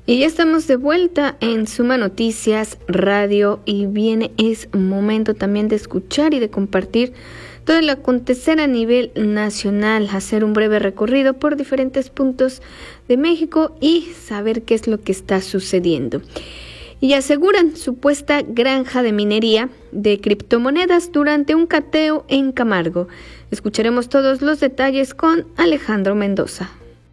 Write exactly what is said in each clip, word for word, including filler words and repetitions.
Y ya estamos de vuelta en Suma Noticias Radio y viene es momento también de escuchar y de compartir todo el acontecer a nivel nacional, hacer un breve recorrido por diferentes puntos de México y saber qué es lo que está sucediendo. Y aseguran supuesta granja de minería de criptomonedas durante un cateo en Camargo. Escucharemos todos los detalles con Alejandro Mendoza.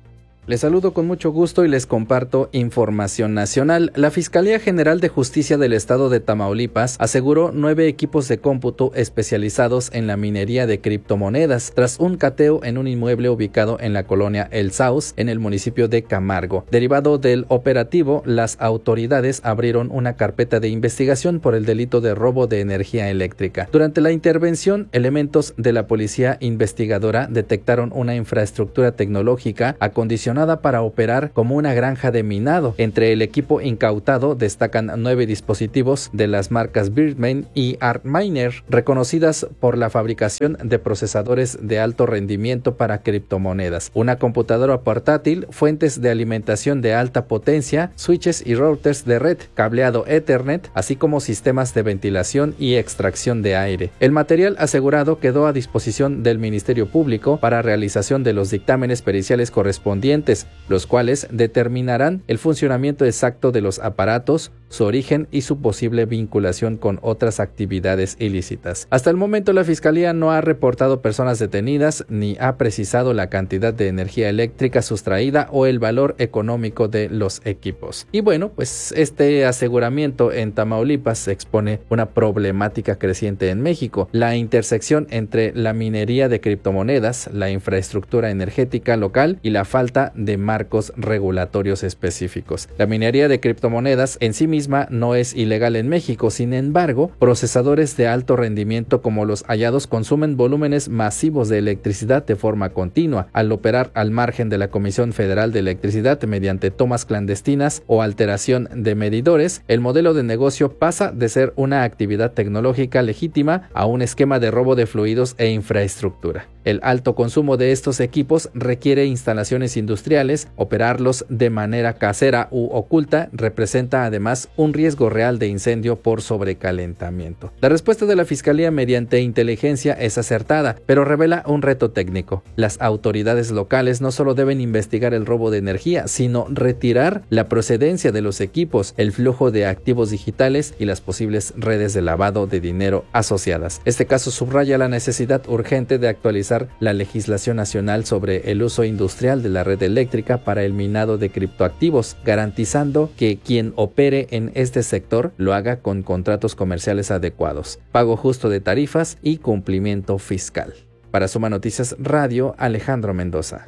Les saludo con mucho gusto y les comparto información nacional. La Fiscalía General de Justicia del Estado de Tamaulipas aseguró nueve equipos de cómputo especializados en la minería de criptomonedas tras un cateo en un inmueble ubicado en la colonia El Sauz, en el municipio de Camargo. Derivado del operativo, las autoridades abrieron una carpeta de investigación por el delito de robo de energía eléctrica. Durante la intervención, elementos de la policía investigadora detectaron una infraestructura tecnológica acondicionada para operar como una granja de minado. Entre el equipo incautado destacan nueve dispositivos de las marcas Birdman y Artminer, reconocidas por la fabricación de procesadores de alto rendimiento para criptomonedas, una computadora portátil, fuentes de alimentación de alta potencia, switches y routers de red, cableado Ethernet, así como sistemas de ventilación y extracción de aire. El material asegurado quedó a disposición del Ministerio Público para realización de los dictámenes periciales correspondientes, los cuales determinarán el funcionamiento exacto de los aparatos, su origen y su posible vinculación con otras actividades ilícitas. Hasta el momento, la Fiscalía no ha reportado personas detenidas ni ha precisado la cantidad de energía eléctrica sustraída o el valor económico de los equipos. Y bueno, pues este aseguramiento en Tamaulipas expone una problemática creciente en México: la intersección entre la minería de criptomonedas, la infraestructura energética local y la falta de marcos regulatorios específicos. La minería de criptomonedas en sí misma no es ilegal en México. Sin embargo, procesadores de alto rendimiento como los hallados consumen volúmenes masivos de electricidad de forma continua. Al operar al margen de la Comisión Federal de Electricidad mediante tomas clandestinas o alteración de medidores, el modelo de negocio pasa de ser una actividad tecnológica legítima a un esquema de robo de fluidos e infraestructura. El alto consumo de estos equipos requiere instalaciones industriales. Operarlos de manera casera u oculta representa además un riesgo real de incendio por sobrecalentamiento. La respuesta de la Fiscalía mediante inteligencia es acertada, pero revela un reto técnico. Las autoridades locales no solo deben investigar el robo de energía, sino retirar la procedencia de los equipos, el flujo de activos digitales y las posibles redes de lavado de dinero asociadas. Este caso subraya la necesidad urgente de actualizar la legislación nacional sobre el uso industrial de la red eléctrica para el minado de criptoactivos, garantizando que quien opere en este sector lo haga con contratos comerciales adecuados, pago justo de tarifas y cumplimiento fiscal. Para Suma Noticias Radio, Alejandro Mendoza.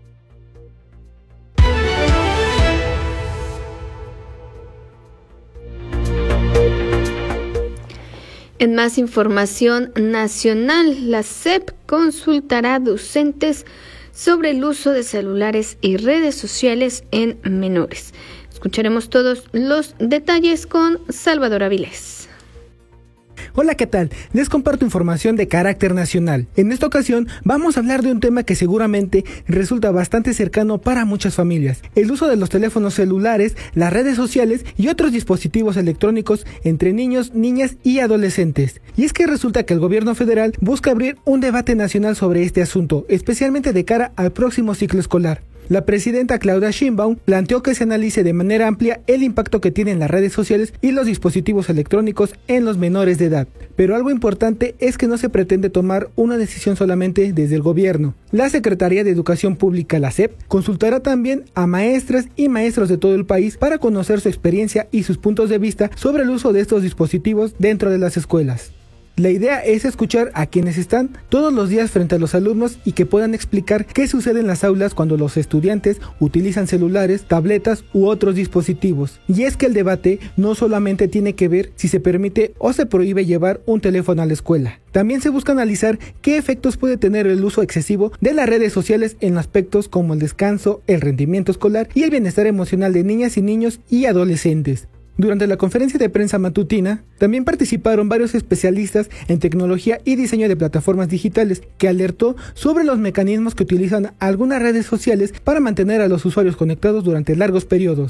En más información nacional, la S E P consultará a docentes sobre el uso de celulares y redes sociales en menores. Escucharemos todos los detalles con Salvador Avilés. Hola, ¿qué tal? Les comparto información de carácter nacional. En esta ocasión vamos a hablar de un tema que seguramente resulta bastante cercano para muchas familias: el uso de los teléfonos celulares, las redes sociales y otros dispositivos electrónicos entre niños, niñas y adolescentes. Y es que resulta que el gobierno federal busca abrir un debate nacional sobre este asunto, especialmente de cara al próximo ciclo escolar. La presidenta Claudia Sheinbaum planteó que se analice de manera amplia el impacto que tienen las redes sociales y los dispositivos electrónicos en los menores de edad. Pero algo importante es que no se pretende tomar una decisión solamente desde el gobierno. La Secretaría de Educación Pública, la S E P, consultará también a maestras y maestros de todo el país para conocer su experiencia y sus puntos de vista sobre el uso de estos dispositivos dentro de las escuelas. La idea es escuchar a quienes están todos los días frente a los alumnos y que puedan explicar qué sucede en las aulas cuando los estudiantes utilizan celulares, tabletas u otros dispositivos. Y es que el debate no solamente tiene que ver si se permite o se prohíbe llevar un teléfono a la escuela. También se busca analizar qué efectos puede tener el uso excesivo de las redes sociales en aspectos como el descanso, el rendimiento escolar y el bienestar emocional de niñas y niños y adolescentes. Durante la conferencia de prensa matutina, también participaron varios especialistas en tecnología y diseño de plataformas digitales, que alertó sobre los mecanismos que utilizan algunas redes sociales para mantener a los usuarios conectados durante largos periodos.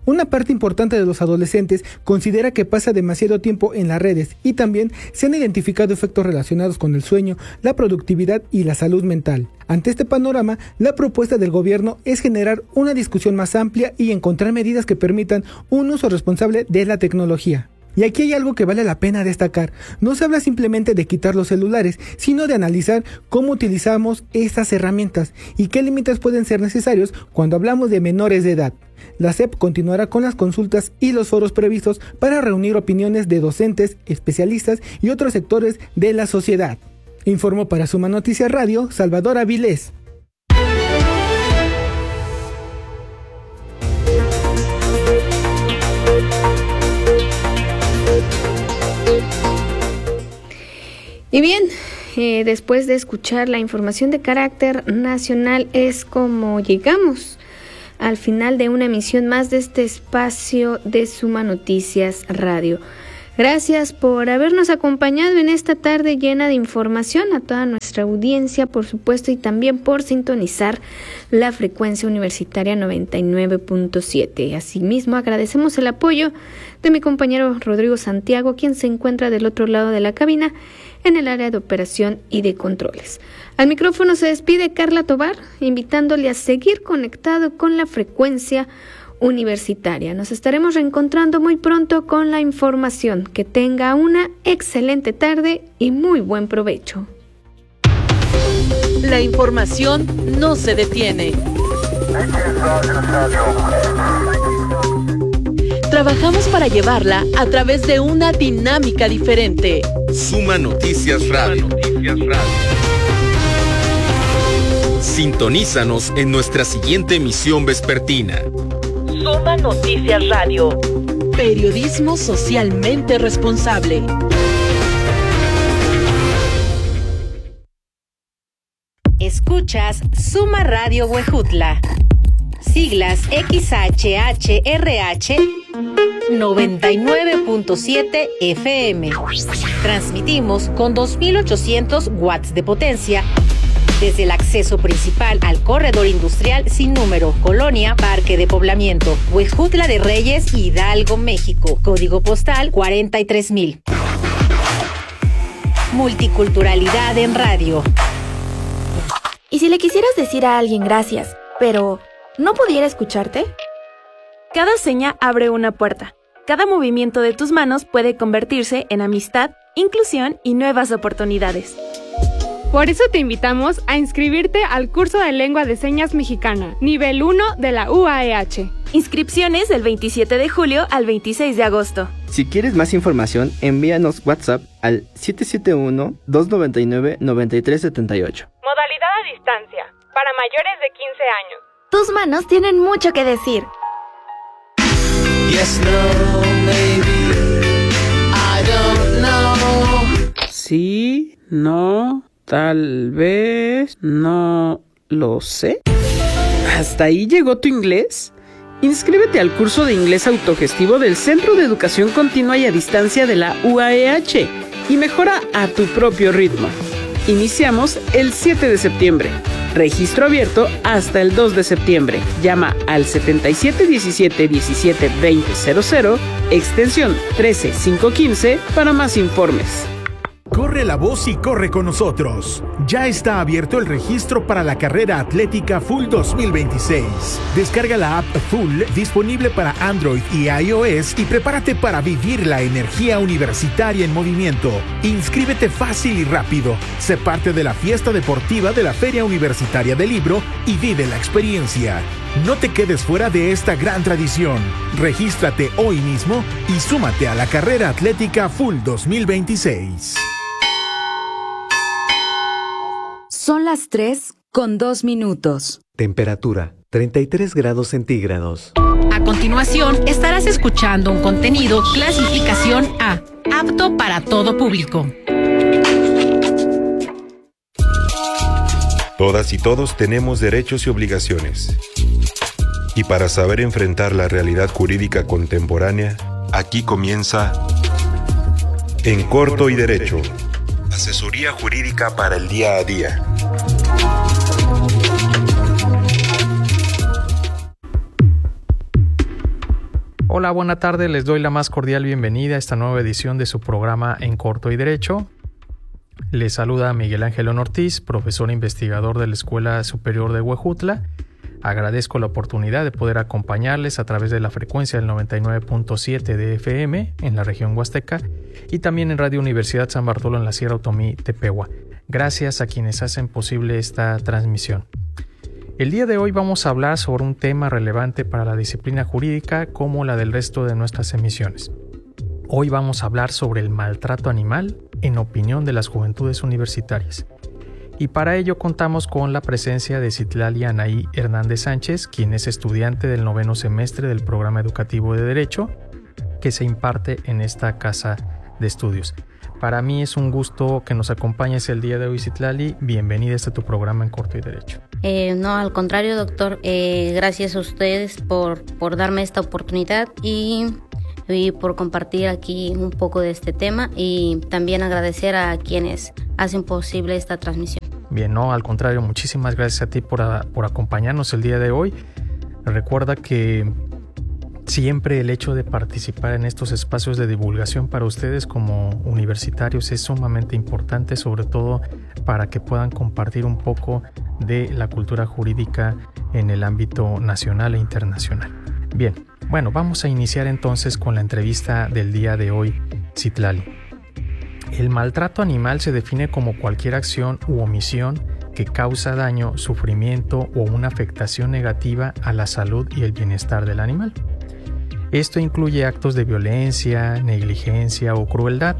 Una parte importante de los adolescentes considera que pasa demasiado tiempo en las redes y también se han identificado efectos relacionados con el sueño, la productividad y la salud mental. Ante este panorama, la propuesta del gobierno es generar una discusión más amplia y encontrar medidas que permitan un uso responsable de la tecnología. Y aquí hay algo que vale la pena destacar. No se habla simplemente de quitar los celulares, sino de analizar cómo utilizamos estas herramientas y qué límites pueden ser necesarios cuando hablamos de menores de edad. La S E P continuará con las consultas y los foros previstos para reunir opiniones de docentes, especialistas y otros sectores de la sociedad. Informó para Suma Noticias Radio, Salvador Avilés. Y bien, eh, después de escuchar la información de carácter nacional, es como llegamos al final de una emisión más de este espacio de Suma Noticias Radio. Gracias por habernos acompañado en esta tarde llena de información, a toda nuestra audiencia, por supuesto, y también por sintonizar la frecuencia universitaria noventa y nueve punto siete. Asimismo, agradecemos el apoyo de mi compañero Rodrigo Santiago, quien se encuentra del otro lado de la cabina, en el área de operación y de controles. Al micrófono se despide Carla Tobar, invitándole a seguir conectado con la frecuencia universitaria. Nos estaremos reencontrando muy pronto con la información. Que tenga una excelente tarde y muy buen provecho. La información no se detiene. Trabajamos para llevarla a través de una dinámica diferente. Suma Noticias Radio. Sintonízanos en nuestra siguiente emisión vespertina. Suma Noticias Radio. Periodismo socialmente responsable. Escuchas Suma Radio Huejutla. Siglas X H H R H noventa y nueve punto siete F M. Transmitimos con dos mil ochocientos watts de potencia desde el acceso principal al corredor industrial sin número, Colonia Parque de Poblamiento, Huejutla de Reyes, Hidalgo, México. Código postal cuarenta y tres mil. Multiculturalidad en radio. ¿Y si le quisieras decir a alguien gracias, pero no pudiera escucharte? Cada seña abre una puerta. Cada movimiento de tus manos puede convertirse en amistad, inclusión y nuevas oportunidades. Por eso te invitamos a inscribirte al curso de Lengua de Señas Mexicana, nivel uno de la U A E H. Inscripciones del veintisiete de julio al veintiséis de agosto. Si quieres más información, envíanos WhatsApp al siete siete uno, dos nueve nueve, nueve tres siete ocho. Modalidad a distancia, para mayores de quince años. Tus manos tienen mucho que decir. Yes, no, maybe, I don't know. Sí, no, tal vez, no lo sé. ¿Hasta ahí llegó tu inglés? Inscríbete al curso de inglés autogestivo del Centro de Educación Continua y a Distancia de la U A E H y mejora a tu propio ritmo. Iniciamos el siete de septiembre. Registro abierto hasta el dos de septiembre. Llama al setenta y siete diecisiete diecisiete veinte cero cero, extensión trece cinco quince para más informes. Corre la voz y corre con nosotros. Ya está abierto el registro para la carrera atlética Full dos mil veintiséis. Descarga la app Full, disponible para Android y iOS, y prepárate para vivir la energía universitaria en movimiento. Inscríbete fácil y rápido. Sé parte de la fiesta deportiva de la Feria Universitaria del Libro y vive la experiencia. No te quedes fuera de esta gran tradición. Regístrate hoy mismo y súmate a la carrera atlética Full dos mil veintiséis. Son las tres con dos minutos. Temperatura treinta y tres grados centígrados. A continuación, estarás escuchando un contenido clasificación A, apto para todo público. Todas y todos tenemos derechos y obligaciones. Y para saber enfrentar la realidad jurídica contemporánea, aquí comienza En Corto y Derecho. Asesoría jurídica para el día a día. Hola, buena tarde, les doy la más cordial bienvenida a esta nueva edición de su programa En Corto y Derecho. Les saluda Miguel Ángel Ortiz, profesor e investigador de la Escuela Superior de Huejutla. Agradezco la oportunidad de poder acompañarles a través de la frecuencia del noventa y nueve punto siete de F M en la región Huasteca y también en Radio Universidad San Bartolo en la Sierra Otomí, Tepehua. Gracias a quienes hacen posible esta transmisión. El día de hoy vamos a hablar sobre un tema relevante para la disciplina jurídica como la del resto de nuestras emisiones. Hoy vamos a hablar sobre el maltrato animal en opinión de las juventudes universitarias. Y para ello contamos con la presencia de Citlali Anaí Hernández Sánchez, quien es estudiante del noveno semestre del programa educativo de Derecho que se imparte en esta casa de estudios. Para mí es un gusto que nos acompañes el día de hoy, Citlali. Bienvenida a este tu programa En Corto y Derecho. Eh, no, al contrario, doctor. Eh, gracias a ustedes por, por darme esta oportunidad y, y por compartir aquí un poco de este tema y también agradecer a quienes hacen posible esta transmisión. Bien, no, al contrario, muchísimas gracias a ti por, a, por acompañarnos el día de hoy. Recuerda que siempre el hecho de participar en estos espacios de divulgación para ustedes como universitarios es sumamente importante, sobre todo para que puedan compartir un poco de la cultura jurídica en el ámbito nacional e internacional. Bien, bueno, vamos a iniciar entonces con la entrevista del día de hoy, Citlali. El maltrato animal se define como cualquier acción u omisión que causa daño, sufrimiento o una afectación negativa a la salud y el bienestar del animal. Esto incluye actos de violencia, negligencia o crueldad,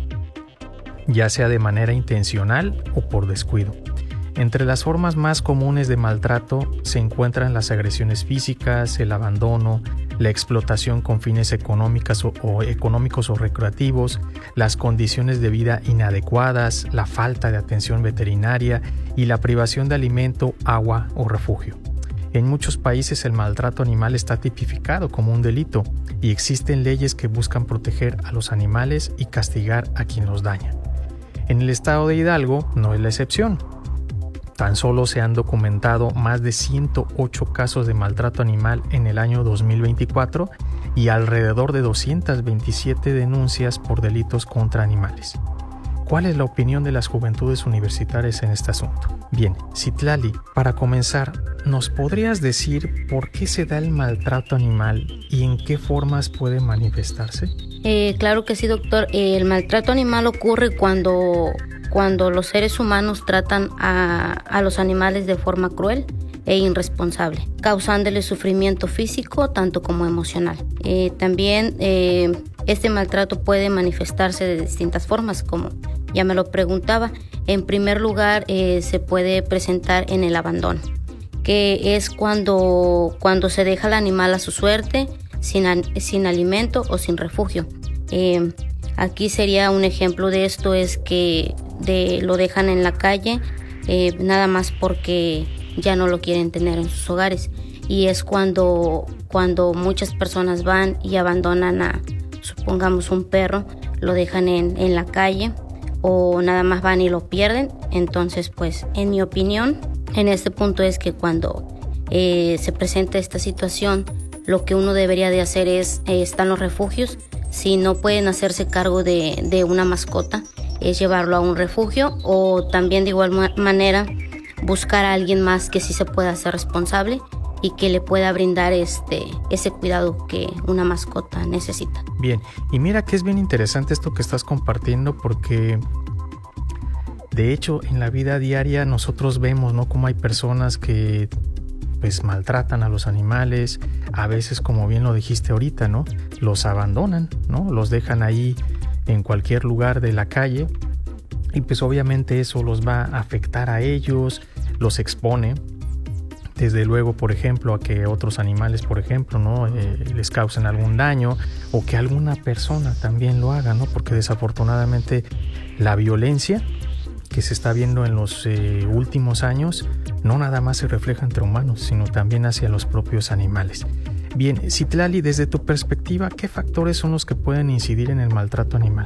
ya sea de manera intencional o por descuido. Entre las formas más comunes de maltrato se encuentran las agresiones físicas, el abandono, la explotación con fines económicos o, o económicos o recreativos, las condiciones de vida inadecuadas, la falta de atención veterinaria y la privación de alimento, agua o refugio. En muchos países el maltrato animal está tipificado como un delito y existen leyes que buscan proteger a los animales y castigar a quien los daña. En el estado de Hidalgo no es la excepción. Tan solo se han documentado más de ciento ocho casos de maltrato animal en el año dos mil veinticuatro y alrededor de doscientas veintisiete denuncias por delitos contra animales. ¿Cuál es la opinión de las juventudes universitarias en este asunto? Bien, Citlali, para comenzar, ¿nos podrías decir por qué se da el maltrato animal y en qué formas puede manifestarse? Eh, claro que sí, doctor. El maltrato animal ocurre cuando, cuando los seres humanos tratan a, a los animales de forma cruel e irresponsable, causándoles sufrimiento físico tanto como emocional. Eh, también eh, este maltrato puede manifestarse de distintas formas, como ya me lo preguntaba. En primer lugar, eh, se puede presentar en el abandono, que es cuando, cuando se deja al animal a su suerte, sin, sin alimento o sin refugio. Eh, aquí sería un ejemplo de esto, es que de, lo dejan en la calle, eh, nada más porque ya no lo quieren tener en sus hogares. Y es cuando, cuando muchas personas van y abandonan a, supongamos, un perro, lo dejan en, en la calle o nada más van y lo pierden. Entonces, pues, en mi opinión, en este punto es que cuando eh, se presenta esta situación, lo que uno debería de hacer es, eh, están los refugios. Si no pueden hacerse cargo de, de una mascota, es llevarlo a un refugio o también de igual ma- manera buscar a alguien más que sí se pueda hacer responsable y que le pueda brindar este, ese cuidado que una mascota necesita. Bien, y mira que es bien interesante esto que estás compartiendo, porque de hecho en la vida diaria nosotros vemos, ¿no?, cómo hay personas que pues maltratan a los animales, a veces, como bien lo dijiste ahorita, ¿no?, los abandonan, ¿no?, los dejan ahí en cualquier lugar de la calle y pues obviamente eso los va a afectar a ellos, los expone desde luego, por ejemplo, a que otros animales, por ejemplo, ¿no?, eh, les causen algún daño o que alguna persona también lo haga, ¿no?, porque desafortunadamente la violencia que se está viendo en los eh, últimos años no nada más se refleja entre humanos, sino también hacia los propios animales. Bien, Citlali, desde tu perspectiva, ¿qué factores son los que pueden incidir en el maltrato animal?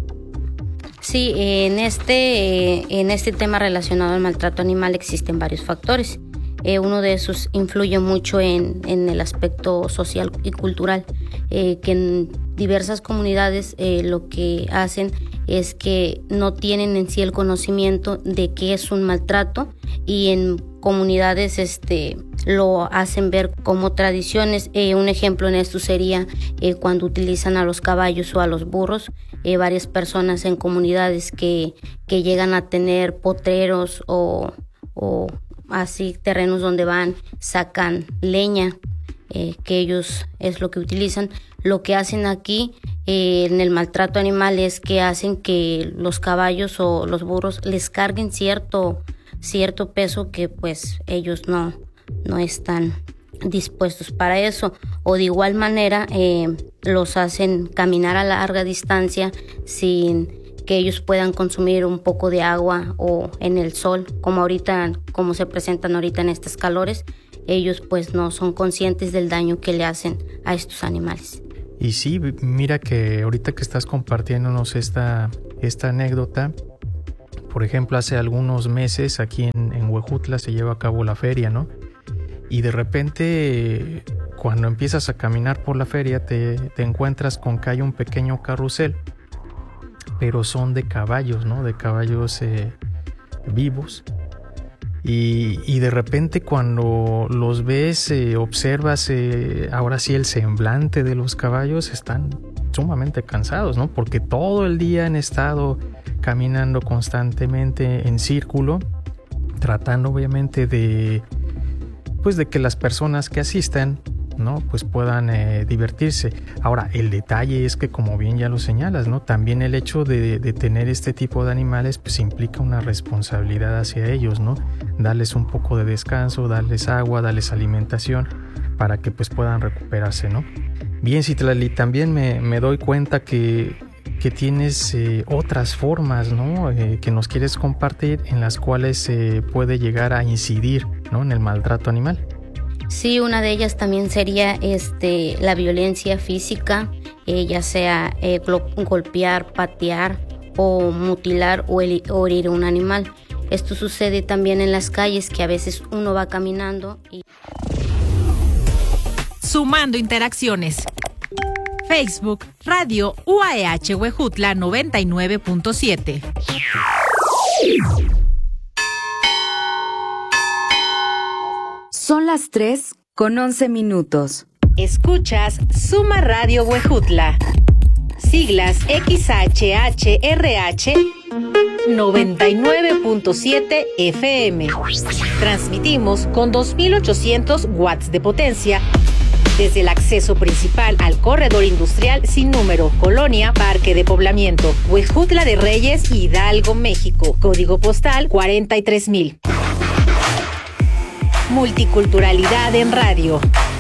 Sí, en este, en este tema relacionado al maltrato animal existen varios factores. Eh, uno de esos influye mucho en, en el aspecto social y cultural, eh, que en diversas comunidades eh, lo que hacen es que no tienen en sí el conocimiento de qué es un maltrato, y en comunidades este, lo hacen ver como tradiciones. Eh, un ejemplo en esto sería eh, cuando utilizan a los caballos o a los burros. Eh, varias personas en comunidades que, que llegan a tener potreros o, o así terrenos donde van, sacan leña, eh, que ellos es lo que utilizan. Lo que hacen aquí eh, en el maltrato animal es que hacen que los caballos o los burros les carguen cierto, cierto peso que pues ellos no, no están dispuestos para eso, o de igual manera eh, los hacen caminar a larga distancia sin que ellos puedan consumir un poco de agua o en el sol, como ahorita, como se presentan ahorita en estos calores. Ellos pues no son conscientes del daño que le hacen a estos animales. Y sí, mira que ahorita que estás compartiéndonos esta, esta anécdota, por ejemplo, hace algunos meses aquí en, en Huejutla se lleva a cabo la feria, ¿no? Y de repente, cuando empiezas a caminar por la feria, te, te encuentras con que hay un pequeño carrusel, pero son de caballos, ¿no? De caballos eh, vivos. Y, y de repente cuando los ves, eh, observas eh, ahora sí el semblante de los caballos, están sumamente cansados, ¿no? Porque todo el día han estado caminando constantemente en círculo, tratando obviamente de, pues de que las personas que asistan, ¿no? Pues puedan eh, divertirse. Ahora, el detalle es que, como bien ya lo señalas, ¿no? También el hecho de, de tener este tipo de animales pues implica una responsabilidad hacia ellos, ¿no? Darles un poco de descanso, darles agua, darles alimentación para que pues puedan recuperarse, ¿no? Bien, Citlali, también me, me doy cuenta que, que tienes eh, otras formas, ¿no? Eh, que nos quieres compartir, en las cuales se eh, puede llegar a incidir, ¿no? En el maltrato animal. Sí, una de ellas también sería este, la violencia física, eh, ya sea eh, golpear, patear o mutilar o, el, o herir a un animal. Esto sucede también en las calles, que a veces uno va caminando y... Sumando interacciones. Facebook, Radio U A E H Huejutla noventa y nueve punto siete. Son las tres con once minutos. Escuchas Suma Radio Huejutla. Siglas X H H R H noventa y nueve punto siete F M. Transmitimos con dos mil ochocientos watts de potencia desde el acceso principal al corredor industrial sin número, Colonia Parque de Poblamiento, Huejutla de Reyes, Hidalgo, México. Código postal cuarenta y tres mil. Multiculturalidad en radio.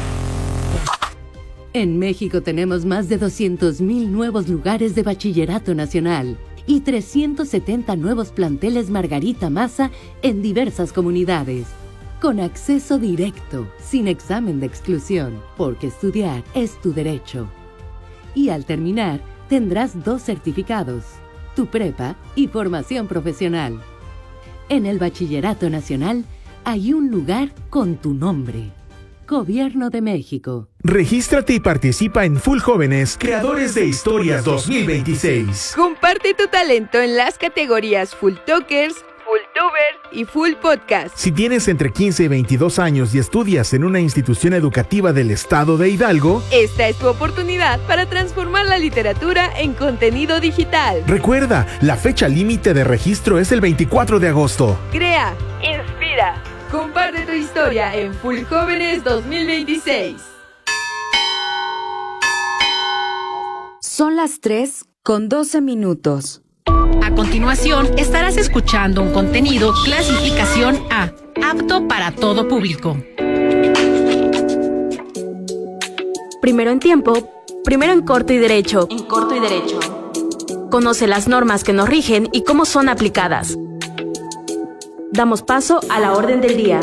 En México tenemos más de doscientos mil nuevos lugares de bachillerato nacional y trescientos setenta nuevos planteles Margarita Maza en diversas comunidades, con acceso directo, sin examen de exclusión, porque estudiar es tu derecho. Y al terminar, tendrás dos certificados, tu prepa y formación profesional. En el Bachillerato Nacional hay un lugar con tu nombre. Gobierno de México. Regístrate y participa en Full Jóvenes, Creadores de Historias dos mil veintiséis. Comparte tu talento en las categorías Full Talkers, Full Tubers y Full Podcast. Si tienes entre quince y veintidós años y estudias en una institución educativa del estado de Hidalgo, esta es tu oportunidad para transformar la literatura en contenido digital. Recuerda, la fecha límite de registro es el veinticuatro de agosto. Crea, inspira, comparte tu historia en Full Jóvenes dos mil veintiséis. Son las tres con doce minutos. A continuación, estarás escuchando un contenido clasificación A, apto para todo público. Primero en tiempo, primero en corto y derecho. En corto y derecho. Conoce las normas que nos rigen y cómo son aplicadas. Damos paso a la orden del día.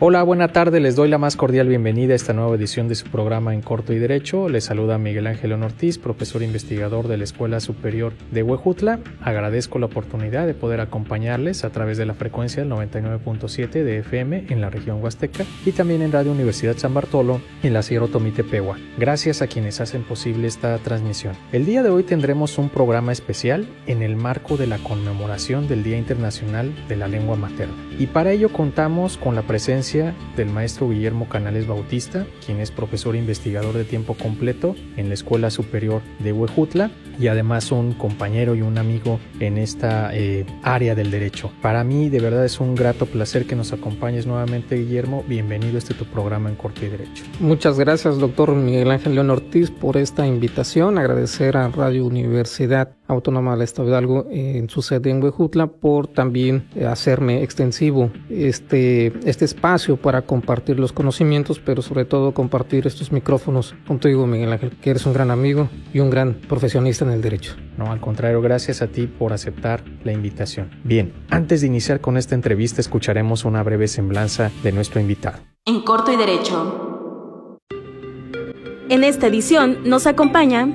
Hola, buena tarde, les doy la más cordial bienvenida a esta nueva edición de su programa En Corto y Derecho. Les saluda Miguel Ángel León Ortiz, profesor investigador de la Escuela Superior de Huejutla. Agradezco la oportunidad de poder acompañarles a través de la frecuencia del noventa y nueve punto siete de F M en la región Huasteca y también en Radio Universidad San Bartolo en la Sierra Otomí-Tepehuac. Gracias a quienes hacen posible esta transmisión. El día de hoy tendremos un programa especial en el marco de la conmemoración del Día Internacional de la Lengua Materna. Y para ello contamos con la presencia del maestro Guillermo Canales Bautista, quien es profesor investigador de tiempo completo en la Escuela Superior de Huejutla y además un compañero y un amigo en esta eh, área del derecho. Para mí de verdad es un grato placer que nos acompañes nuevamente, Guillermo. Bienvenido a este tu programa En Corto y Derecho. Muchas gracias, doctor Miguel Ángel León Ortiz, por esta invitación. Agradecer a Radio Universidad Autónoma del Estado de Hidalgo eh, en su sede en Huejutla por también eh, hacerme extensivo este, este espacio para compartir los conocimientos, pero sobre todo compartir estos micrófonos contigo, Miguel Ángel, que eres un gran amigo y un gran profesionista en el derecho. No, al contrario, gracias a ti por aceptar la invitación. Bien, antes de iniciar con esta entrevista, escucharemos una breve semblanza de nuestro invitado. En Corto y Derecho. En esta edición nos acompaña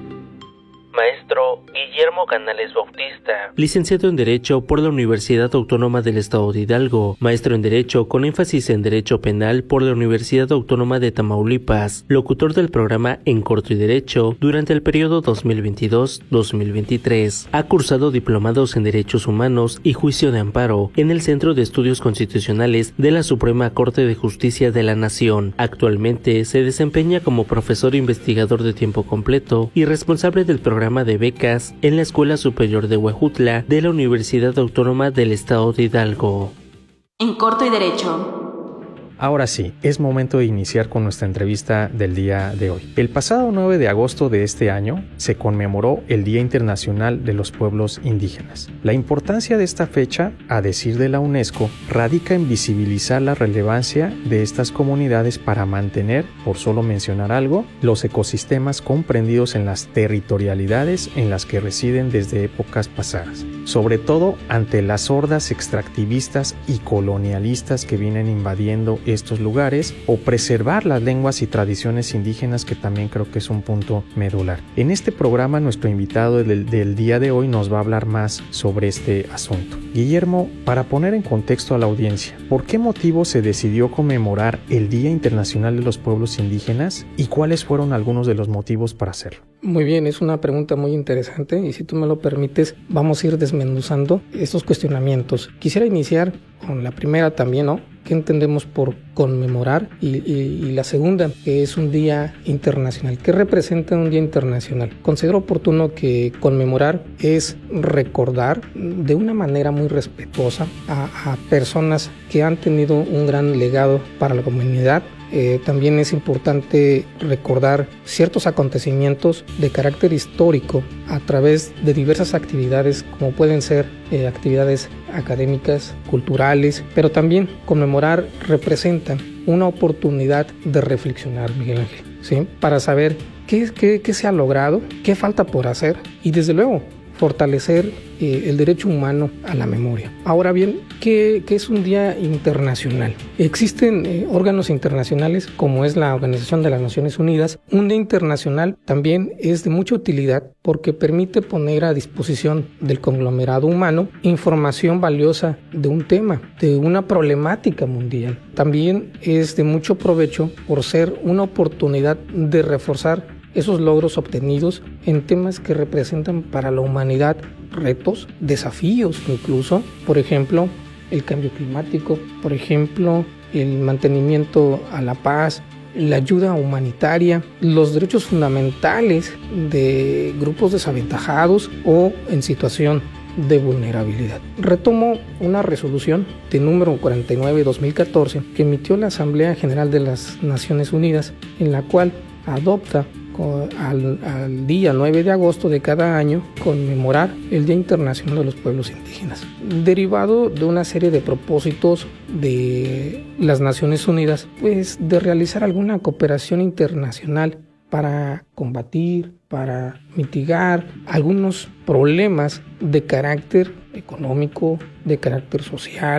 Maestro Guillermo Canales Bautista, licenciado en Derecho por la Universidad Autónoma del Estado de Hidalgo, maestro en Derecho con énfasis en Derecho Penal por la Universidad Autónoma de Tamaulipas, locutor del programa En Corto y Derecho durante el periodo dos mil veintidós a dos mil veintitrés. Ha cursado diplomados en Derechos Humanos y Juicio de Amparo en el Centro de Estudios Constitucionales de la Suprema Corte de Justicia de la Nación. Actualmente se desempeña como profesor investigador de tiempo completo y responsable del programa de becas en la Escuela Superior de Huejutla de la Universidad Autónoma del Estado de Hidalgo. En Corto y Derecho. Ahora sí, es momento de iniciar con nuestra entrevista del día de hoy. El pasado nueve de agosto de este año se conmemoró el Día Internacional de los Pueblos Indígenas. La importancia de esta fecha, a decir de la UNESCO, radica en visibilizar la relevancia de estas comunidades para mantener, por solo mencionar algo, los ecosistemas comprendidos en las territorialidades en las que residen desde épocas pasadas, sobre todo ante las hordas extractivistas y colonialistas que vienen invadiendo estos lugares, o preservar las lenguas y tradiciones indígenas, que también creo que es un punto medular. En este programa nuestro invitado del, del día de hoy nos va a hablar más sobre este asunto. Guillermo, para poner en contexto a la audiencia, ¿por qué motivo se decidió conmemorar el Día Internacional de los Pueblos Indígenas y cuáles fueron algunos de los motivos para hacerlo? Muy bien, es una pregunta muy interesante y si tú me lo permites vamos a ir desmenuzando estos cuestionamientos. Quisiera iniciar con la primera también, ¿no? ¿Qué entendemos por conmemorar? Y, y, y la segunda, que es un día internacional. ¿Qué representa un día internacional? Considero oportuno que conmemorar es recordar de una manera muy respetuosa a, a personas que han tenido un gran legado para la comunidad. Eh, también es importante recordar ciertos acontecimientos de carácter histórico a través de diversas actividades, como pueden ser eh, actividades académicas, culturales, pero también conmemorar representa una oportunidad de reflexionar, Miguel Ángel, ¿sí? Para saber qué, qué, qué se ha logrado, qué falta por hacer y desde luego fortalecer eh, el derecho humano a la memoria. Ahora bien, ¿qué, qué es un día internacional? Existen eh, órganos internacionales como es la Organización de las Naciones Unidas. Un día internacional también es de mucha utilidad porque permite poner a disposición del conglomerado humano información valiosa de un tema, de una problemática mundial. También es de mucho provecho por ser una oportunidad de reforzar esos logros obtenidos en temas que representan para la humanidad retos, desafíos incluso, por ejemplo, el cambio climático, por ejemplo, el mantenimiento a la paz, la ayuda humanitaria, los derechos fundamentales de grupos desaventajados o en situación de vulnerabilidad. Retomo una resolución de número cuarenta y nueve de dos mil catorce que emitió la Asamblea General de las Naciones Unidas, en la cual adopta Al, al día nueve de agosto de cada año conmemorar el Día Internacional de los Pueblos Indígenas, derivado de una serie de propósitos de las Naciones Unidas, pues de realizar alguna cooperación internacional para combatir, para mitigar algunos problemas de carácter económico, de carácter social,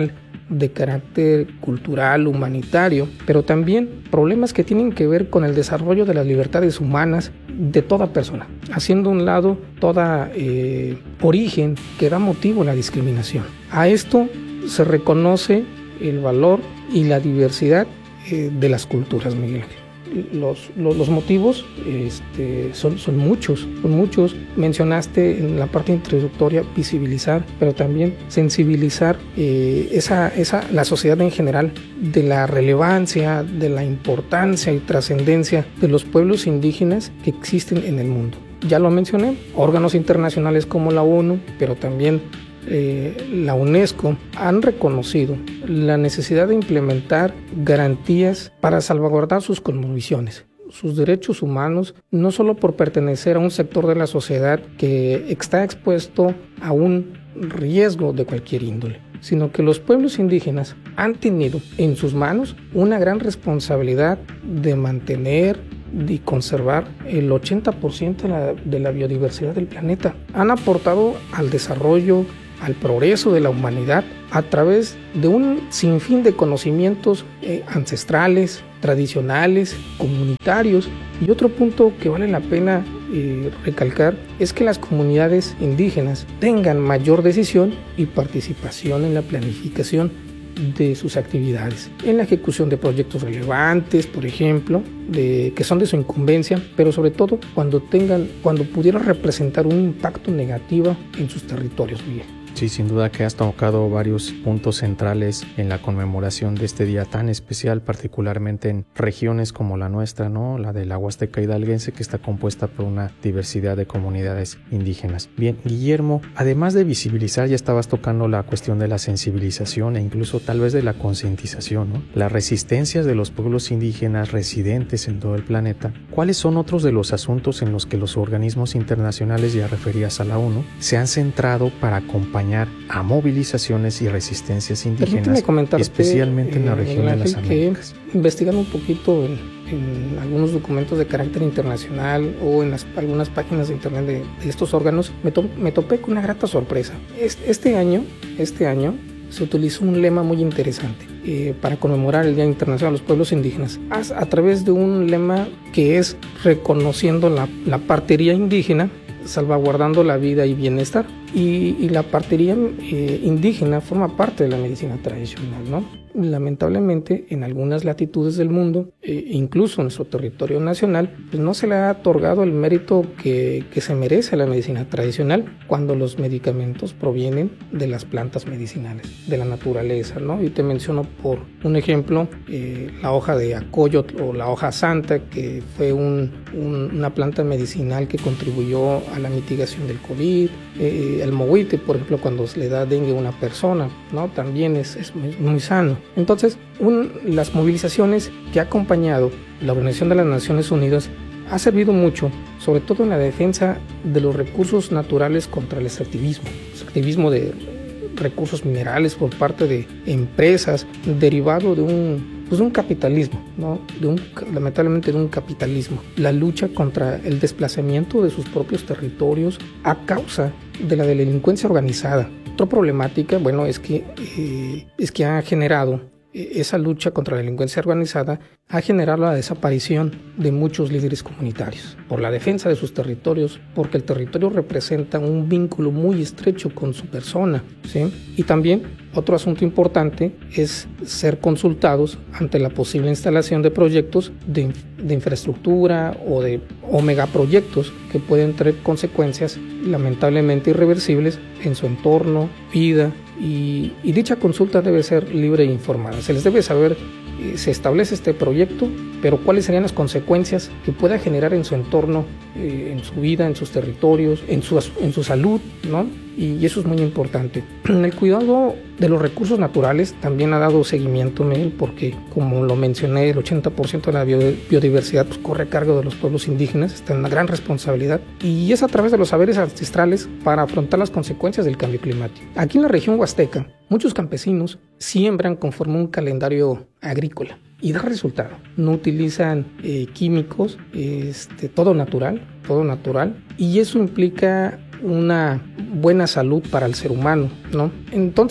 de carácter cultural, humanitario, pero también problemas que tienen que ver con el desarrollo de las libertades humanas de toda persona, haciendo a un lado toda eh, origen que da motivo a la discriminación. A esto se reconoce el valor y la diversidad eh, de las culturas, Miguel Ángel. Los, los, los motivos este, son, son muchos, son muchos. Mencionaste en la parte introductoria visibilizar, pero también sensibilizar eh, esa, esa, la sociedad en general de la relevancia, de la importancia y trascendencia de los pueblos indígenas que existen en el mundo. Ya lo mencioné, órganos internacionales como la ONU, pero también Eh, la UNESCO han reconocido la necesidad de implementar garantías para salvaguardar sus cosmovisiones, sus derechos humanos, no solo por pertenecer a un sector de la sociedad que está expuesto a un riesgo de cualquier índole, sino que los pueblos indígenas han tenido en sus manos una gran responsabilidad de mantener y conservar el ochenta por ciento de la, de la biodiversidad del planeta. Han aportado al desarrollo, al progreso de la humanidad a través de un sinfín de conocimientos eh, ancestrales, tradicionales, comunitarios. Y otro punto que vale la pena eh, recalcar es que las comunidades indígenas tengan mayor decisión y participación en la planificación de sus actividades, en la ejecución de proyectos relevantes, por ejemplo, de, que son de su incumbencia, pero sobre todo cuando tengan, cuando pudieran representar un impacto negativo en sus territorios, Miguel. Sí, sin duda que has tocado varios puntos centrales en la conmemoración de este día tan especial, particularmente en regiones como la nuestra, ¿no? La de la Huasteca hidalguense, que está compuesta por una diversidad de comunidades indígenas. Bien, Guillermo, además de visibilizar, ya estabas tocando la cuestión de la sensibilización e incluso tal vez de la concientización, ¿no? Las resistencias de los pueblos indígenas residentes en todo el planeta. ¿Cuáles son otros de los asuntos en los que los organismos internacionales, ya referías a la ONU, se han centrado para acompañar a movilizaciones y resistencias indígenas, especialmente en la región eh, de las Américas? Investigando un poquito en, en algunos documentos de carácter internacional o en las, algunas páginas de internet de, de estos órganos, me, to, me topé con una grata sorpresa. Este, este año, este año se utilizó un lema muy interesante eh, para conmemorar el Día Internacional de los Pueblos Indígenas, a, a través de un lema que es reconociendo la, la partería indígena, salvaguardando la vida y bienestar. Y, y la partería eh, indígena forma parte de la medicina tradicional, ¿no? Lamentablemente, en algunas latitudes del mundo, eh, incluso en nuestro territorio nacional, pues no se le ha otorgado el mérito que, que se merece a la medicina tradicional cuando los medicamentos provienen de las plantas medicinales, de la naturaleza, ¿no? Y te menciono por un ejemplo, eh, la hoja de acoyotl o la hoja santa, que fue un, un, una planta medicinal que contribuyó a la mitigación del COVID. Eh, el mohuite, por ejemplo, cuando se le da dengue a una persona, ¿no? También es, es muy, muy sano. Entonces, un, las movilizaciones que ha acompañado la Organización de las Naciones Unidas ha servido mucho, sobre todo en la defensa de los recursos naturales contra el extractivismo, el extractivismo de recursos minerales por parte de empresas derivado de un, pues de un capitalismo, ¿no? De un, lamentablemente de un capitalismo. La lucha contra el desplazamiento de sus propios territorios a causa de la delincuencia organizada. Otra problemática, bueno, es que, eh, es que ha generado eh, esa lucha contra la delincuencia organizada, ha generado la desaparición de muchos líderes comunitarios por la defensa de sus territorios, porque el territorio representa un vínculo muy estrecho con su persona, ¿sí? Y también otro asunto importante es ser consultados ante la posible instalación de proyectos de, de infraestructura o de o megaproyectos que pueden tener consecuencias lamentablemente irreversibles en su entorno, vida, y, y dicha consulta debe ser libre e informada. Se les debe saber, eh, se establece este proyecto, pero cuáles serían las consecuencias que pueda generar en su entorno, eh, en su vida, en sus territorios, en su, en su salud, ¿no? Y eso es muy importante. El cuidado de los recursos naturales también ha dado seguimiento, Miguel, porque como lo mencioné, el ochenta por ciento de la biodiversidad pues, corre a cargo de los pueblos indígenas, está en una gran responsabilidad, y es a través de los saberes ancestrales para afrontar las consecuencias del cambio climático. Aquí en la región huasteca, muchos campesinos siembran conforme un calendario agrícola y da resultado. No utilizan eh, químicos, este, todo natural, todo natural, y eso implica una buena salud para el ser humano, ¿no? Entonces,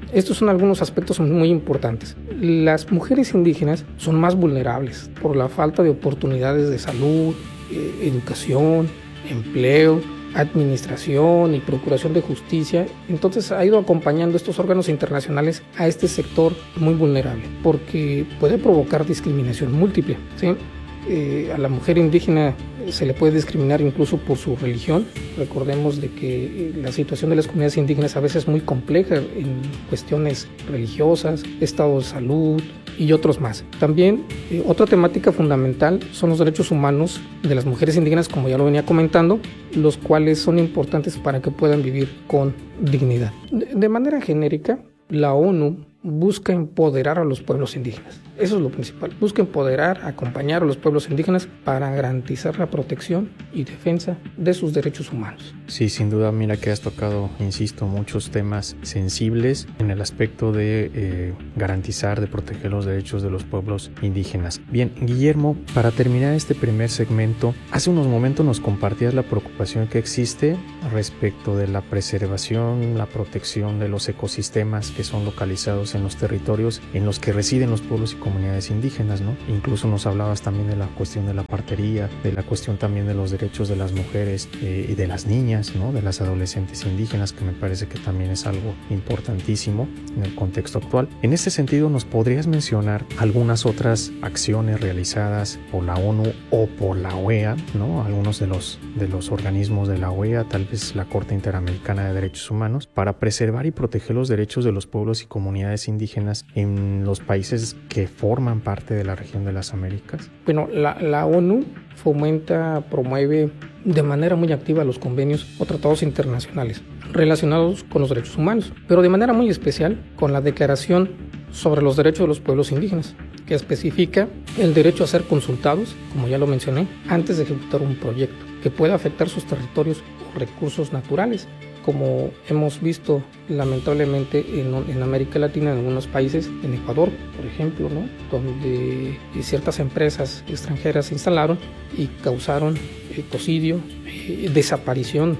Estos son algunos aspectos muy importantes. Las mujeres indígenas son más vulnerables por la falta de oportunidades de salud, eh, educación, empleo, administración y procuración de justicia. Entonces ha ido acompañando estos órganos internacionales a este sector muy vulnerable, porque puede provocar discriminación múltiple, ¿sí? Eh, a la mujer indígena se le puede discriminar incluso por su religión. Recordemos de que la situación de las comunidades indígenas a veces es muy compleja en cuestiones religiosas, estado de salud y otros más. También eh, otra temática fundamental son los derechos humanos de las mujeres indígenas, como ya lo venía comentando, los cuales son importantes para que puedan vivir con dignidad. De, de manera genérica, la ONU busca empoderar a los pueblos indígenas. Eso es lo principal. Busca empoderar, acompañar a los pueblos indígenas para garantizar la protección y defensa de sus derechos humanos. Sí, sin duda, mira que has tocado, insisto, muchos temas sensibles en el aspecto de eh, garantizar, de proteger los derechos de los pueblos indígenas. Bien, Guillermo, para terminar este primer segmento, hace unos momentos nos compartías la preocupación que existe respecto de la preservación, la protección de los ecosistemas que son localizados en los territorios en los que residen los pueblos y comunidades indígenas, ¿no? Incluso nos hablabas también de la cuestión de la partería, de la cuestión también de los derechos de las mujeres eh, y de las niñas, ¿no? De las adolescentes indígenas, que me parece que también es algo importantísimo en el contexto actual. En ese sentido, ¿nos podrías mencionar algunas otras acciones realizadas por la ONU o por la O E A, ¿no? Algunos de los, de los organismos de la O E A, tal vez la Corte Interamericana de Derechos Humanos, para preservar y proteger los derechos de los pueblos y comunidades indígenas en los países que forman parte de la región de las Américas? Bueno, la, la ONU fomenta, promueve de manera muy activa los convenios o tratados internacionales relacionados con los derechos humanos, pero de manera muy especial con la Declaración sobre los Derechos de los Pueblos Indígenas, que especifica el derecho a ser consultados, como ya lo mencioné, antes de ejecutar un proyecto que pueda afectar sus territorios o recursos naturales, como hemos visto lamentablemente en, en América Latina, en algunos países, en Ecuador, por ejemplo, ¿no? Donde ciertas empresas extranjeras se instalaron y causaron ecocidio, eh, desaparición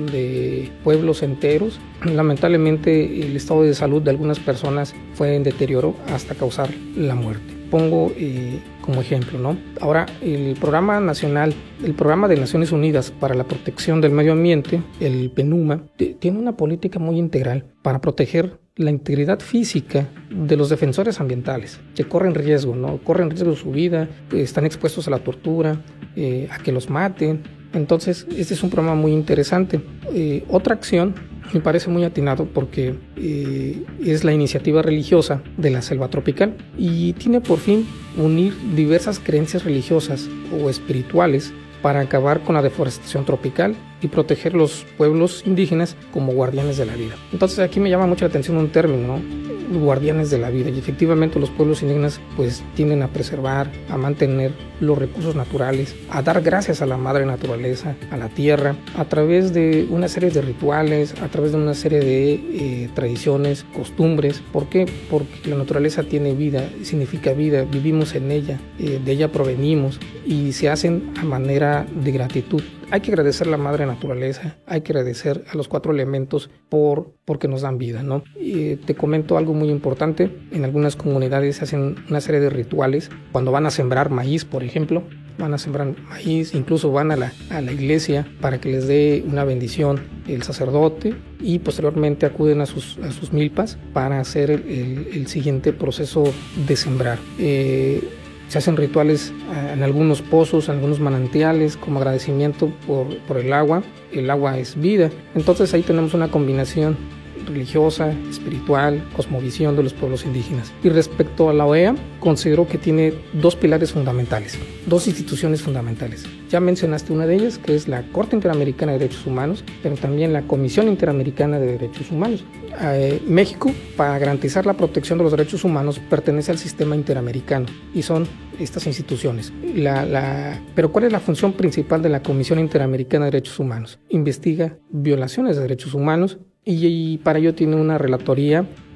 de pueblos enteros. Lamentablemente el estado de salud de algunas personas fue en deterioro hasta causar la muerte. Pongo eh, como ejemplo, ¿no? Ahora, el programa nacional, el programa de Naciones Unidas para la protección del medio ambiente, el PNUMA, tiene una política muy integral para proteger la integridad física de los defensores ambientales, que corren riesgo, ¿no? Corren riesgo su vida, están expuestos a la tortura, eh, a que los maten. Entonces, este es un programa muy interesante. Eh, otra acción me parece muy atinado porque eh, es la iniciativa religiosa de la selva tropical y tiene por fin unir diversas creencias religiosas o espirituales para acabar con la deforestación tropical y proteger los pueblos indígenas como guardianes de la vida. Entonces aquí me llama mucho la atención un término, ¿no? Guardianes de la vida, y efectivamente los pueblos indígenas pues tienden a preservar, a mantener los recursos naturales, a dar gracias a la madre naturaleza, a la tierra, a través de una serie de rituales, a través de una serie de eh, tradiciones, costumbres. ¿Por qué? Porque la naturaleza tiene vida, significa vida, vivimos en ella, eh, de ella provenimos y se hacen a manera de gratitud. Hay que agradecer a la madre naturaleza, hay que agradecer a los cuatro elementos por porque nos dan vida, ¿no? Y te comento algo muy importante. En algunas comunidades se hacen una serie de rituales cuando van a sembrar maíz, por ejemplo. Van a sembrar maíz, incluso van a la, a la iglesia para que les dé una bendición el sacerdote y posteriormente acuden a sus, a sus milpas para hacer el, el, el siguiente proceso de sembrar. Eh, Se hacen rituales en algunos pozos, en algunos manantiales, como agradecimiento por, por el agua. El agua es vida. Entonces ahí tenemos una combinación religiosa, espiritual, cosmovisión de los pueblos indígenas. Y respecto a la O E A, considero que tiene dos pilares fundamentales, dos instituciones fundamentales. Ya mencionaste una de ellas, que es la Corte Interamericana de Derechos Humanos, pero también la Comisión Interamericana de Derechos Humanos. Eh, México, para garantizar la protección de los derechos humanos, pertenece al sistema interamericano y son estas instituciones. La, la, pero ¿cuál es la función principal de la Comisión Interamericana de Derechos Humanos? Investiga violaciones de derechos humanos y, y para ello tiene una relatoría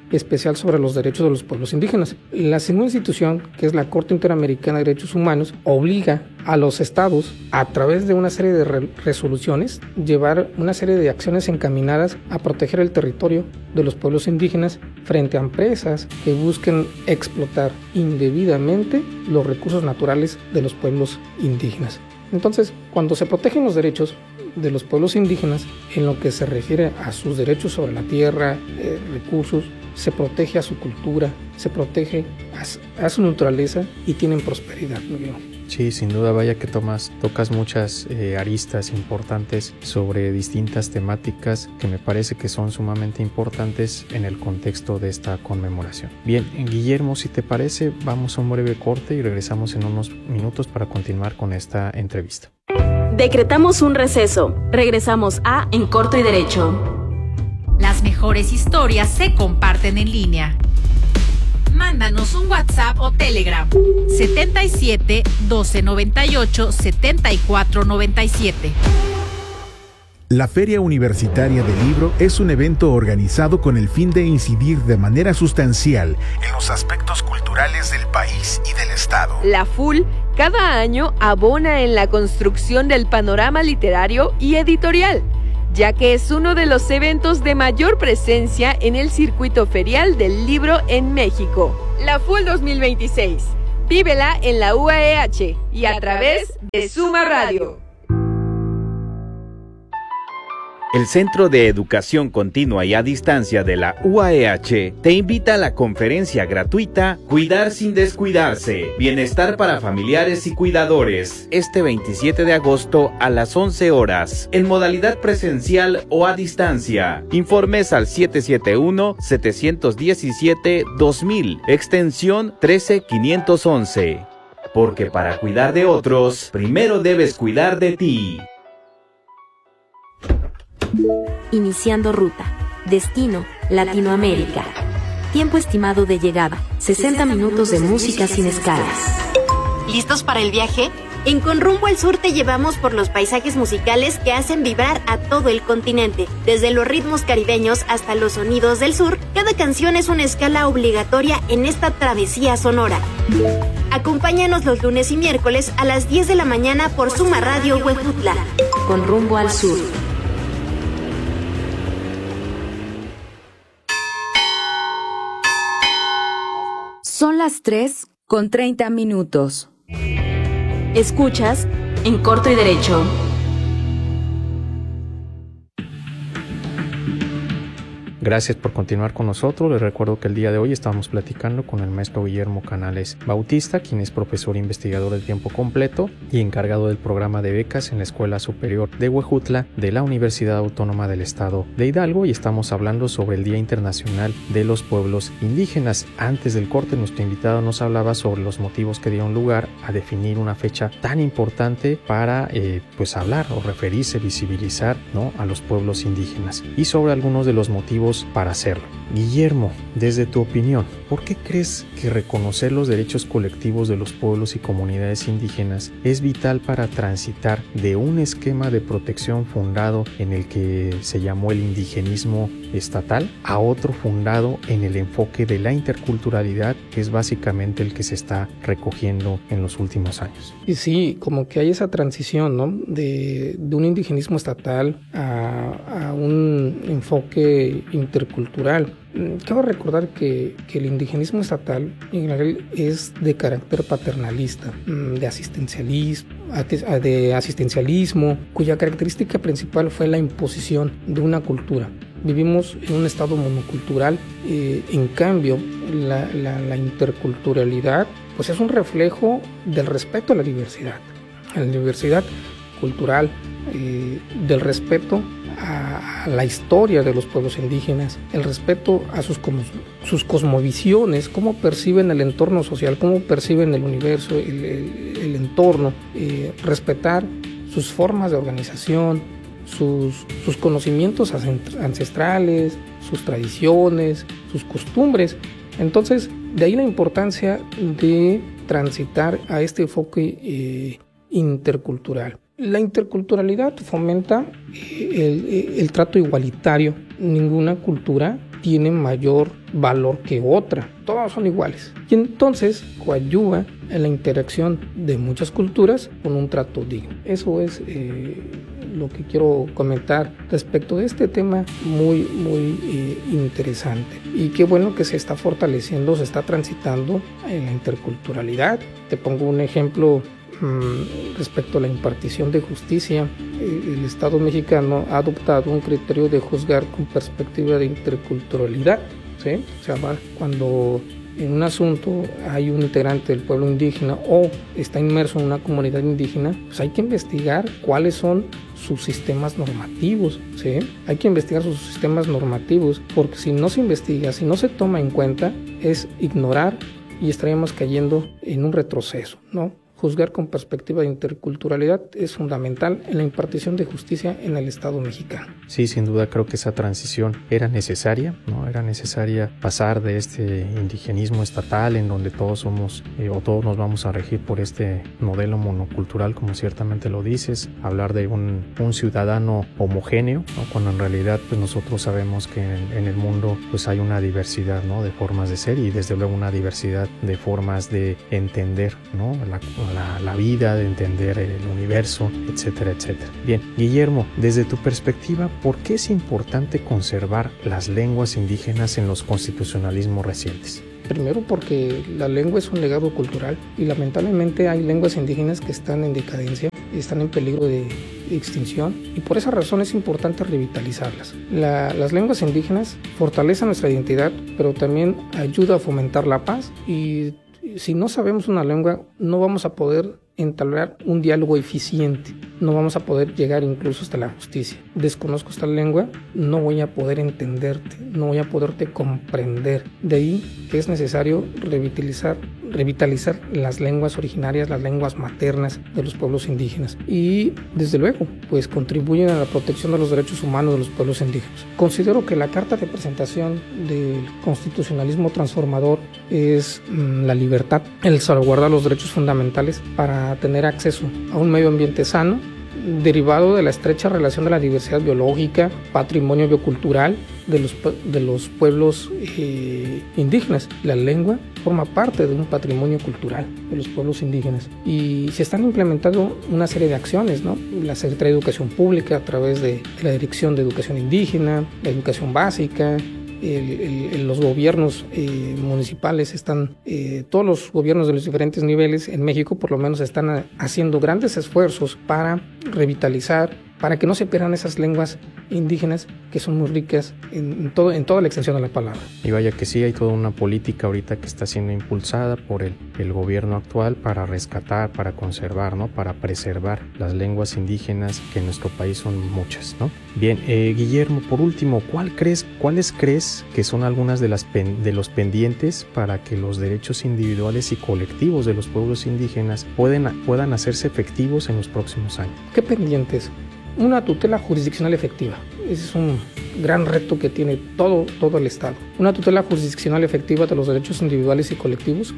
especial sobre los derechos de los pueblos indígenas. La segunda institución, que es la Corte Interamericana de Derechos Humanos, obliga a los estados, a través de una serie de re- resoluciones, llevar una serie de acciones encaminadas a proteger el territorio de los pueblos indígenas frente a empresas que busquen explotar indebidamente los recursos naturales de los pueblos indígenas. Entonces, cuando se protegen los derechos de los pueblos indígenas, en lo que se refiere a sus derechos sobre la tierra, eh, recursos, se protege a su cultura, se protege a, a su naturaleza y tienen prosperidad, ¿no? Sí, sin duda, vaya que tomas, tocas muchas eh, aristas importantes sobre distintas temáticas que me parece que son sumamente importantes en el contexto de esta conmemoración. Bien, Guillermo, si te parece, vamos a un breve corte y regresamos en unos minutos para continuar con esta entrevista. Decretamos un receso. Regresamos a En Corto y Derecho. Las mejores historias se comparten en línea. Mándanos un WhatsApp o Telegram setenta y siete, doce noventa y ocho, setenta y cuatro noventa y siete. La Feria Universitaria del Libro es un evento organizado con el fin de incidir de manera sustancial en los aspectos culturales del país y del Estado. La F U L cada año abona en la construcción del panorama literario y editorial, ya que es uno de los eventos de mayor presencia en el circuito ferial del libro en México. La F U L dos mil veintiséis. Vívela en la U A E H y a través de Suma Radio. El Centro de Educación Continua y a Distancia de la U A E H te invita a la conferencia gratuita Cuidar sin descuidarse, Bienestar para familiares y cuidadores, este veintisiete de agosto a las once horas, en modalidad presencial o a distancia. Informes al siete siete uno, siete uno siete, dos mil, extensión trece quinientos once. Porque para cuidar de otros, primero debes cuidar de ti. Iniciando ruta. Destino, Latinoamérica. Tiempo estimado de llegada, sesenta minutos de música sin escalas. ¿Listos para el viaje? En Con Rumbo al Sur te llevamos por los paisajes musicales que hacen vibrar a todo el continente. Desde los ritmos caribeños hasta los sonidos del sur, cada canción es una escala obligatoria en esta travesía sonora. Acompáñanos los lunes y miércoles a las diez de la mañana por Suma Radio Huejutla. Con Rumbo al Sur. Son las tres con treinta minutos. Escuchas En Corto y Derecho. Gracias por continuar con nosotros. Les recuerdo que el día de hoy estamos platicando con el maestro Guillermo Canales Bautista, quien es profesor e investigador de tiempo completo y encargado del programa de becas en la Escuela Superior de Huejutla de la Universidad Autónoma del Estado de Hidalgo, y estamos hablando sobre el Día Internacional de los Pueblos Indígenas. Antes del corte, nuestro invitado nos hablaba sobre los motivos que dieron lugar a definir una fecha tan importante para eh, pues hablar o referirse, visibilizar, ¿no?, a los pueblos indígenas, y sobre algunos de los motivos para hacerlo. Guillermo, desde tu opinión, ¿por qué crees que reconocer los derechos colectivos de los pueblos y comunidades indígenas es vital para transitar de un esquema de protección fundado en el que se llamó el indigenismo estatal a otro fundado en el enfoque de la interculturalidad, que es básicamente el que se está recogiendo en los últimos años? Y sí, como que hay esa transición, ¿no?, de, de un indigenismo estatal a, a un enfoque intercultural. Quiero recordar que, que el indigenismo estatal en general es de carácter paternalista, de asistencialismo, de asistencialismo, cuya característica principal fue la imposición de una cultura. Vivimos en un estado monocultural, eh, en cambio la, la, la interculturalidad pues es un reflejo del respeto a la diversidad, a la diversidad cultural, eh, del respeto a la historia de los pueblos indígenas, el respeto a sus, sus cosmovisiones, cómo perciben el entorno social, cómo perciben el universo, el, el, el entorno, eh, respetar sus formas de organización, sus, sus conocimientos ancestrales, sus tradiciones, sus costumbres. Entonces, de ahí la importancia de transitar a este enfoque eh, intercultural. La interculturalidad fomenta el, el trato igualitario. Ninguna cultura tiene mayor valor que otra. Todas son iguales. Y entonces coadyuva en la interacción de muchas culturas con un trato digno. Eso es eh, lo que quiero comentar respecto de este tema muy, muy eh, interesante. Y qué bueno que se está fortaleciendo, se está transitando en la interculturalidad. Te pongo un ejemplo mmm, respecto a la impartición de justicia. El Estado mexicano ha adoptado un criterio de juzgar con perspectiva de interculturalidad, ¿sí? O sea, va cuando en un asunto hay un integrante del pueblo indígena o está inmerso en una comunidad indígena, pues hay que investigar cuáles son sus sistemas normativos, ¿sí? Hay que investigar sus sistemas normativos, porque si no se investiga, si no se toma en cuenta, es ignorar y estaríamos cayendo en un retroceso, ¿no? Juzgar con perspectiva de interculturalidad es fundamental en la impartición de justicia en el Estado mexicano. Sí, sin duda creo que esa transición era necesaria, ¿no? Era necesaria pasar de este indigenismo estatal en donde todos somos eh, o todos nos vamos a regir por este modelo monocultural, como ciertamente lo dices, hablar de un, un ciudadano homogéneo, ¿no? Cuando en realidad pues nosotros sabemos que en, en el mundo pues hay una diversidad, ¿no? De formas de ser y desde luego una diversidad de formas de entender, ¿no? La, La, la vida, de entender el universo, etcétera, etcétera. Bien, Guillermo, desde tu perspectiva, ¿por qué es importante conservar las lenguas indígenas en los constitucionalismos recientes? Primero porque la lengua es un legado cultural y lamentablemente hay lenguas indígenas que están en decadencia, están en peligro de extinción y por esa razón es importante revitalizarlas. La, las lenguas indígenas fortalecen nuestra identidad, pero también ayuda a fomentar la paz y si no sabemos una lengua, no vamos a poder entablar un diálogo eficiente, no vamos a poder llegar incluso hasta la justicia. Desconozco esta lengua, no voy a poder entenderte, no voy a poderte comprender. De ahí que es necesario revitalizar, revitalizar las lenguas originarias, las lenguas maternas de los pueblos indígenas. Y desde luego, pues contribuyen a la protección de los derechos humanos de los pueblos indígenas. Considero que la carta de presentación del constitucionalismo transformador es mmm, la libertad, el salvaguardar los derechos fundamentales para tener acceso a un medio ambiente sano, derivado de la estrecha relación de la diversidad biológica, patrimonio biocultural de los, de los pueblos eh, indígenas. La lengua forma parte de un patrimonio cultural de los pueblos indígenas y se están implementando una serie de acciones, ¿no? La Secretaría de Educación Pública a través de la Dirección de Educación Indígena, la educación básica, El, el, los gobiernos eh, municipales están, eh, todos los gobiernos de los diferentes niveles en México por lo menos están a, haciendo grandes esfuerzos para revitalizar, para que no se pierdan esas lenguas indígenas que son muy ricas en, en, todo, en toda la extensión de la palabra. Y vaya que sí, hay toda una política ahorita que está siendo impulsada por el, el gobierno actual para rescatar, para conservar, ¿no? Para preservar las lenguas indígenas que en nuestro país son muchas, ¿no? Bien, eh, Guillermo, por último, ¿cuál crees, ¿cuáles crees que son algunas de, las pen, de los pendientes para que los derechos individuales y colectivos de los pueblos indígenas pueden, puedan hacerse efectivos en los próximos años? ¿Qué pendientes? Una tutela jurisdiccional efectiva. Ese es un gran reto que tiene todo, todo el Estado. Una tutela jurisdiccional efectiva de los derechos individuales y colectivos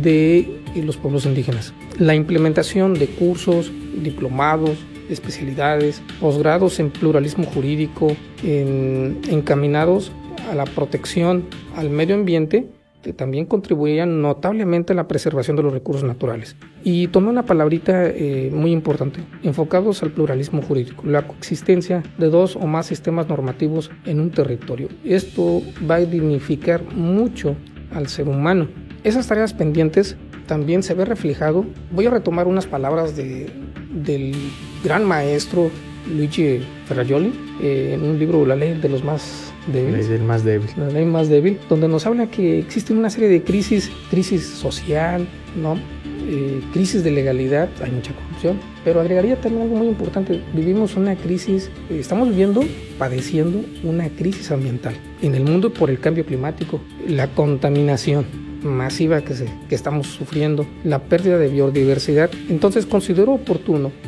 de los pueblos indígenas. La implementación de cursos, diplomados, especialidades, posgrados en pluralismo jurídico, en, encaminados a la protección al medio ambiente, que también contribuían notablemente a la preservación de los recursos naturales. Y tomé una palabrita eh, muy importante, enfocados al pluralismo jurídico, la coexistencia de dos o más sistemas normativos en un territorio. Esto va a dignificar mucho al ser humano. Esas tareas pendientes también se ve reflejado. Voy a retomar unas palabras de, del gran maestro Luigi Ferrajoli eh, en un libro, La Ley de los Más Débiles. La ley del más débil. La ley más débil, donde nos habla que existen una serie de crisis, crisis social, ¿no? Eh, crisis de legalidad, hay mucha corrupción, pero agregaría también algo muy importante. Vivimos una crisis, eh, estamos viviendo, padeciendo una crisis ambiental en el mundo por el cambio climático, la contaminación masiva que, se, que estamos sufriendo, la pérdida de biodiversidad. Entonces considero oportuno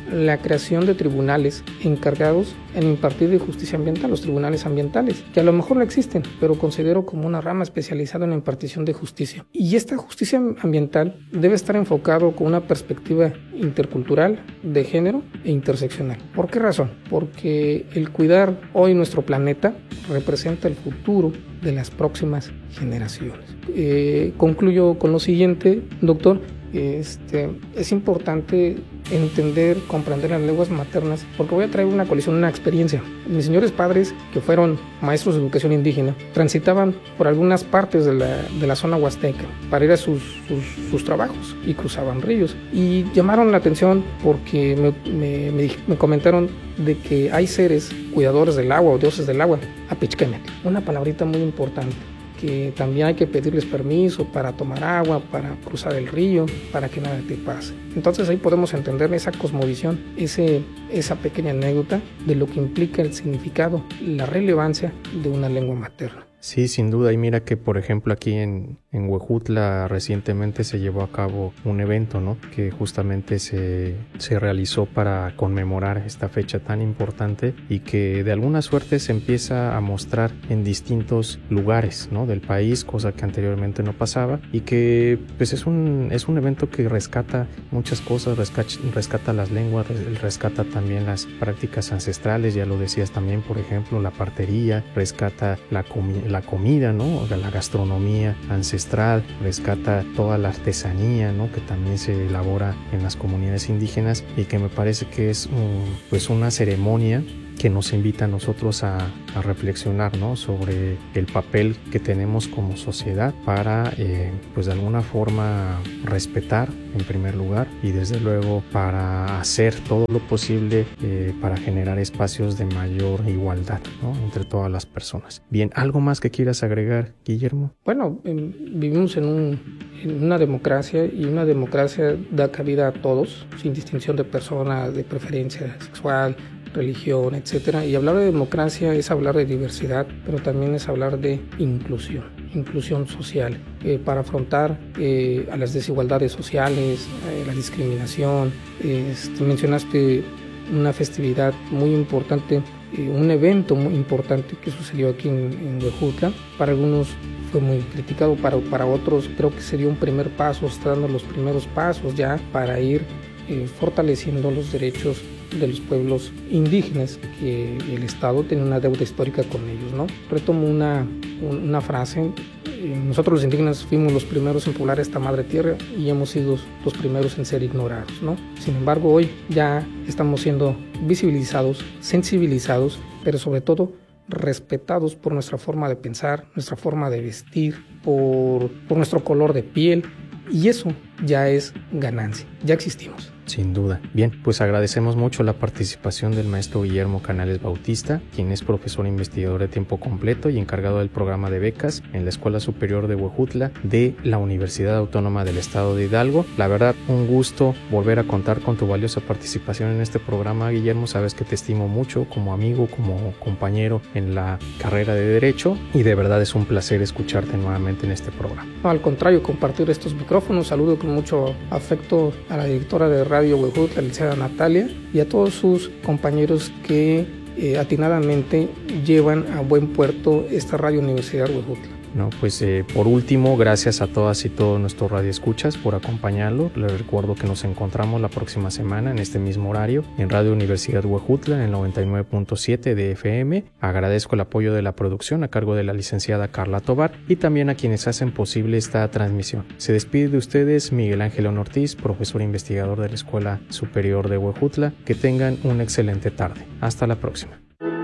la creación de tribunales encargados en impartir de justicia ambiental, los tribunales ambientales, que a lo mejor no existen, pero considero como una rama especializada en la impartición de justicia. Y esta justicia ambiental debe estar enfocado con una perspectiva intercultural, de género e interseccional. ¿Por qué razón? Porque el cuidar hoy nuestro planeta representa el futuro de las próximas generaciones. Eh, concluyo con lo siguiente, doctor. Este, es importante entender, comprender las lenguas maternas, porque voy a traer una colisión, una experiencia. Mis señores padres, que fueron maestros de educación indígena, transitaban por algunas partes de la, de la zona huasteca para ir a sus, sus, sus trabajos y cruzaban ríos. Y llamaron la atención porque me, me, me, me comentaron de que hay seres cuidadores del agua o dioses del agua, Apichkemet, una palabrita muy importante, que también hay que pedirles permiso para tomar agua, para cruzar el río, para que nada te pase. Entonces ahí podemos entender esa cosmovisión, ese, esa pequeña anécdota de lo que implica el significado, la relevancia de una lengua materna. Sí, sin duda. Y mira que, por ejemplo, aquí en, en Huejutla recientemente se llevó a cabo un evento, ¿no? Que justamente se, se realizó para conmemorar esta fecha tan importante y que de alguna suerte se empieza a mostrar en distintos lugares, ¿no? Del país, cosa que anteriormente no pasaba, y que pues es un, es un evento que rescata muchas cosas, rescata, rescata las lenguas, rescata también las prácticas ancestrales, ya lo decías también, por ejemplo, la partería, rescata la comida, la comida, ¿no? La gastronomía ancestral, rescata toda la artesanía, ¿no? Que también se elabora en las comunidades indígenas y que me parece que es um, pues una ceremonia que nos invita a nosotros a, a reflexionar, ¿no? Sobre el papel que tenemos como sociedad para, eh, pues de alguna forma, respetar en primer lugar y desde luego para hacer todo lo posible eh, para generar espacios de mayor igualdad, ¿no? Entre todas las personas. Bien, ¿algo más que quieras agregar, Guillermo? Bueno, eh, vivimos en, un, en una democracia y una democracia da cabida a todos, sin distinción de persona, de preferencia sexual, religión, etcétera. Y hablar de democracia es hablar de diversidad, pero también es hablar de inclusión, inclusión social, eh, para afrontar eh, a las desigualdades sociales, eh, la discriminación. Eh, mencionaste una festividad muy importante, eh, un evento muy importante que sucedió aquí en, en Huejutla. Para algunos fue muy criticado, para, para otros creo que sería un primer paso, está dando los primeros pasos ya para ir eh, fortaleciendo los derechos de los pueblos indígenas, que el Estado tiene una deuda histórica con ellos, ¿no? Retomo una, una frase, nosotros los indígenas fuimos los primeros en poblar esta madre tierra y hemos sido los primeros en ser ignorados, ¿no? Sin embargo, hoy ya estamos siendo visibilizados, sensibilizados, pero sobre todo respetados por nuestra forma de pensar, nuestra forma de vestir, por, por nuestro color de piel, y eso ya es ganancia, ya existimos. Sin duda. Bien, pues agradecemos mucho la participación del maestro Guillermo Canales Bautista, quien es profesor investigador de tiempo completo y encargado del programa de becas en la Escuela Superior de Huejutla de la Universidad Autónoma del Estado de Hidalgo. La verdad, un gusto volver a contar con tu valiosa participación en este programa, Guillermo. Sabes que te estimo mucho como amigo, como compañero en la carrera de Derecho, y de verdad es un placer escucharte nuevamente en este programa. No, al contrario, compartir estos micrófonos. Saludo con mucho afecto a la directora de Radio Huejutla, la licenciada Natalia, y a todos sus compañeros que eh, atinadamente llevan a buen puerto esta Radio Universidad Huejutla. No, pues eh, por último, gracias a todas y todos nuestros radioescuchas por acompañarlo. Les recuerdo que nos encontramos la próxima semana en este mismo horario en Radio Universidad Huejutla en el noventa y nueve punto siete de F M. Agradezco el apoyo de la producción a cargo de la licenciada Carla Tobar y también a quienes hacen posible esta transmisión. Se despide de ustedes Miguel Ángel Ortiz, profesor investigador de la Escuela Superior de Huejutla. Que tengan una excelente tarde. Hasta la próxima.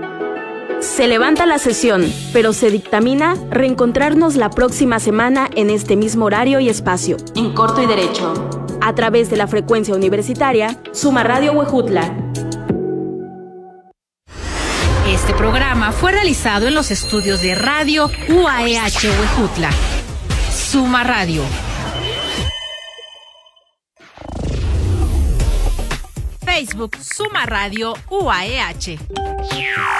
Se levanta la sesión, pero se dictamina reencontrarnos la próxima semana en este mismo horario y espacio, en Corto y Derecho, a través de la frecuencia universitaria Suma Radio Huejutla. Este programa fue realizado en los estudios de Radio U A E H Huejutla. Suma Radio. Facebook Suma Radio U A E H.